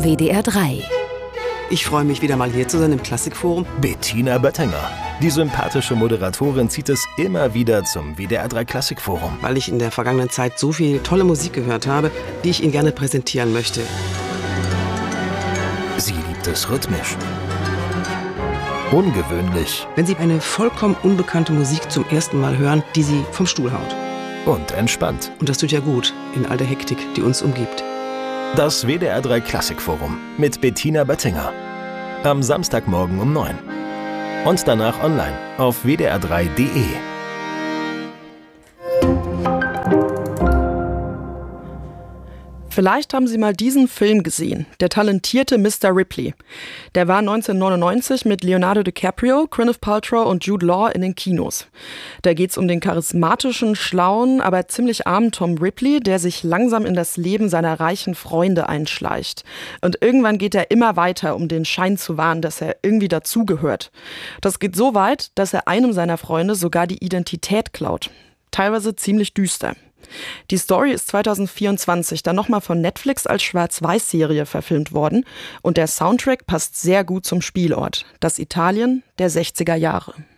WDR 3. Ich freue mich, wieder mal hier zu sein im Klassikforum. Bettina Böttinger. Die sympathische Moderatorin zieht es immer wieder zum WDR 3 Klassikforum. Weil ich in der vergangenen Zeit so viel tolle Musik gehört habe, die ich Ihnen gerne präsentieren möchte. Sie liebt es rhythmisch. Ungewöhnlich. Wenn Sie eine vollkommen unbekannte Musik zum ersten Mal hören, die Sie vom Stuhl haut. Und entspannt. Und das tut ja gut in all der Hektik, die uns umgibt. Das WDR 3 Klassikforum mit Bettina Böttinger. Am Samstagmorgen um 9. Und danach online auf wdr3.de. Vielleicht haben Sie mal diesen Film gesehen, Der talentierte Mr. Ripley. Der war 1999 mit Leonardo DiCaprio, Gwyneth Paltrow und Jude Law in den Kinos. Da geht's um den charismatischen, schlauen, aber ziemlich armen Tom Ripley, der sich langsam in das Leben seiner reichen Freunde einschleicht. Und irgendwann geht er immer weiter, um den Schein zu wahren, dass er irgendwie dazugehört. Das geht so weit, dass er einem seiner Freunde sogar die Identität klaut. Teilweise ziemlich düster. Die Story ist 2024 dann nochmal von Netflix als Schwarz-Weiß-Serie verfilmt worden und der Soundtrack passt sehr gut zum Spielort, das Italien der 60er Jahre.